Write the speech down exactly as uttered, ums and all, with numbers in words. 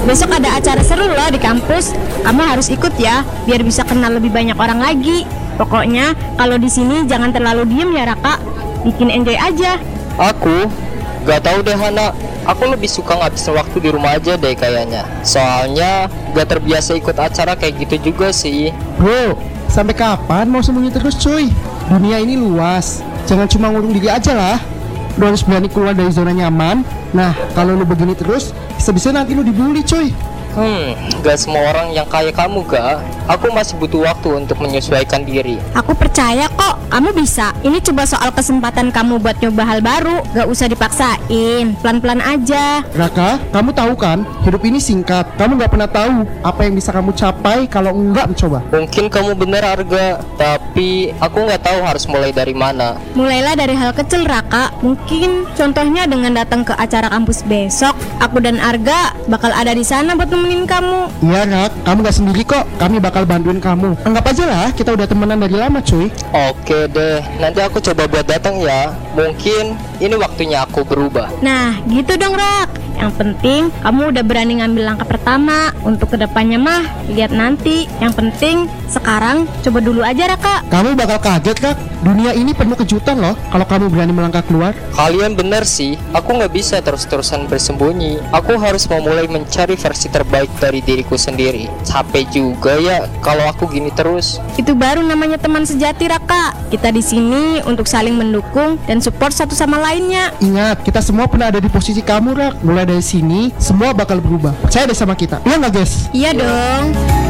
Besok ada acara seru loh di kampus. Kamu harus ikut ya, biar bisa kenal lebih banyak orang lagi. Pokoknya kalau di sini jangan terlalu diem ya Raka. Bikin enjoy aja. Aku gak tahu deh Hana, aku lebih suka ngabisin waktu di rumah aja deh kayaknya. Soalnya gak terbiasa ikut acara kayak gitu juga sih. Bro, sampai kapan mau sembunyi terus cuy? Dunia ini luas, jangan cuma ngurung diri aja lah. Lu harus berani keluar dari zona nyaman. Nah, kalau lu begini terus, bisa-bisa nanti lu dibully cuy. Hmm, gak semua orang yang kayak kamu gak. Aku masih butuh waktu untuk menyesuaikan diri. Aku percaya kok, kamu bisa. Ini coba soal kesempatan kamu buat nyoba hal baru. Gak usah dipaksain, pelan-pelan aja. Raka, kamu tahu kan, hidup ini singkat. Kamu gak pernah tahu apa yang bisa kamu capai kalau enggak mencoba. Mungkin kamu bener Arga, tapi aku gak tahu harus mulai dari mana. Mulailah dari hal kecil Raka. Mungkin contohnya dengan datang ke acara kampus besok. Aku dan Arga bakal ada di sana buat nemenin kamu. Iya Rak, kamu gak sendiri kok. Kami bakal bantuin kamu. Anggap aja lah, kita udah temenan dari lama cuy. Oke deh, nanti aku coba buat datang ya. Mungkin ini waktunya aku berubah. Nah gitu dong Rak. Yang penting kamu udah berani ngambil langkah pertama. Untuk kedepannya mah lihat nanti. Yang penting sekarang coba dulu aja Raka. Kamu bakal kaget Kak. Dunia ini penuh kejutan loh kalau kamu berani melangkah keluar. Kalian bener sih, aku gak bisa terus-terusan bersembunyi. Aku harus memulai mencari versi terbaik dari diriku sendiri. Capek juga ya kalau aku gini terus. Itu baru namanya teman sejati Raka. Kita di sini untuk saling mendukung dan support satu sama lainnya. Ingat, kita semua pernah ada di posisi kamu Rak. Mulai dari sini, semua bakal berubah. Percaya deh sama kita. Iya gak guys? Iya dong.